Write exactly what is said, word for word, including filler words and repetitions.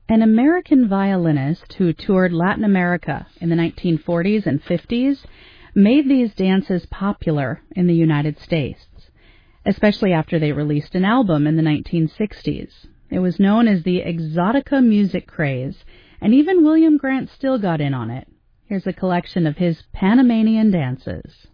An American violinist who toured Latin America in the nineteen forties and fifties made these dances popular in the United States, especially after they released an album in the nineteen sixties. It was known as the Exotica music craze, and even William Grant Still got in on it. Here's a collection of his Panamanian dances.